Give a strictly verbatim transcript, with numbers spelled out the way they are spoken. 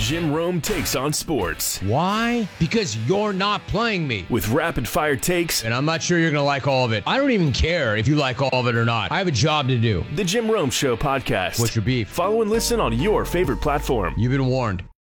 Jim Rome Takes on Sports. Why? Because you're not playing me. With rapid-fire takes. And I'm not sure you're going to like all of it. I don't even care if you like all of it or not. I have a job to do. The Jim Rome Show podcast. What's your beef? Follow and listen on your favorite platform. You've been warned.